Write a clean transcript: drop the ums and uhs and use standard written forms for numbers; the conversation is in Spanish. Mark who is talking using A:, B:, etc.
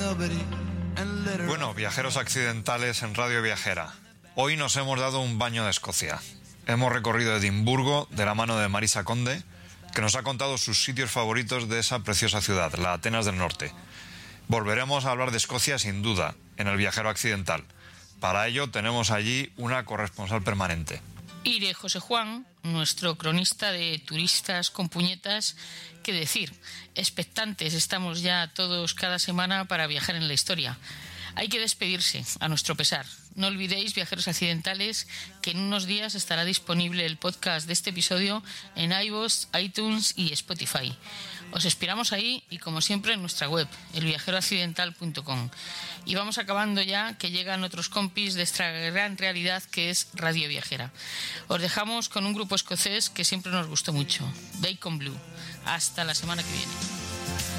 A: Bueno, viajeros accidentales en Radio Viajera. Hoy nos hemos dado un baño de Escocia. Hemos recorrido Edimburgo de la mano de Marisa Conde, que nos ha contado sus sitios favoritos de esa preciosa ciudad, la Atenas del Norte. Volveremos a hablar de Escocia sin duda, en el viajero accidental. Para ello tenemos allí una corresponsal permanente.
B: Y de José Juan, nuestro cronista de turistas con puñetas, qué decir, expectantes estamos ya todos cada semana para viajar en la historia. Hay que despedirse, a nuestro pesar. No olvidéis, viajeros accidentales, que en unos días estará disponible el podcast de este episodio en iVoox, iTunes y Spotify. Os esperamos ahí y, como siempre, en nuestra web, elviajeroaccidental.com. Y vamos acabando ya, que llegan otros compis de esta gran realidad que es Radio Viajera. Os dejamos con un grupo escocés que siempre nos gustó mucho, Bacon Blue. Hasta la semana que viene.